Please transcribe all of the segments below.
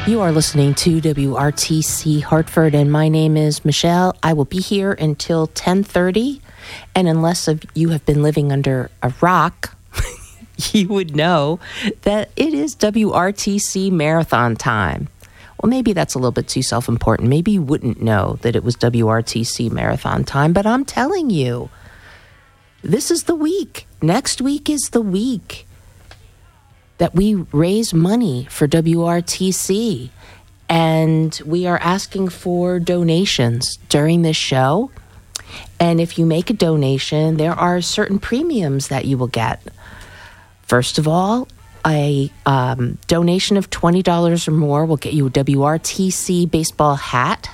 You are listening to WRTC Hartford, and my name is Michelle. I will be here until 10:30, and unless you have been living under a rock, you would know that it is WRTC marathon time. Well, maybe that's a little bit too self-important. Maybe you wouldn't know that it was WRTC marathon time, but I'm telling you, this is the week. Next week is the week that we raise money for WRTC, and we are asking for donations during this show. And if you make a donation, there are certain premiums that you will get. First of all, a donation of $20 or more will get you a WRTC baseball hat.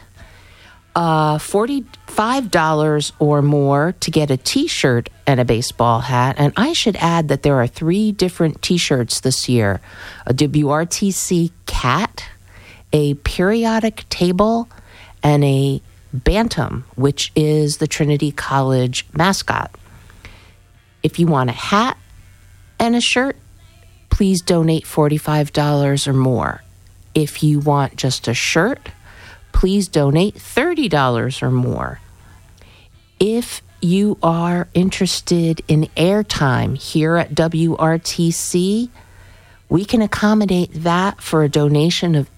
$45 or more to get a T-shirt and a baseball hat. And I should add that there are 3 different T-shirts this year. A WRTC cat, a periodic table, and a bantam, which is the Trinity College mascot. If you want a hat and a shirt, please donate $45 or more. If you want just a shirt, please donate $30 or more. If you are interested in airtime here at WRTC, we can accommodate that for a donation of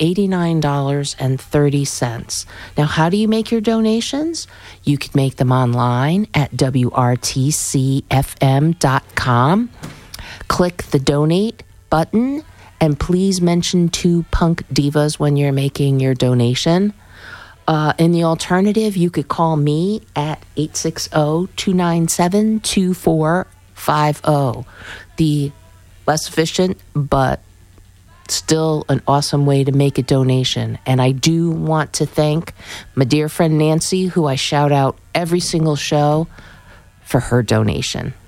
$89.30. Now, how do you make your donations? You can make them online at WRTCFM.com. Click the donate button, and please mention 2 Punk Divas when you're making your donation. In the alternative, you could call me at 860-297-2450. The less efficient, but still an awesome way to make a donation. And I do want to thank my dear friend Nancy, who I shout out every single show, for her donation.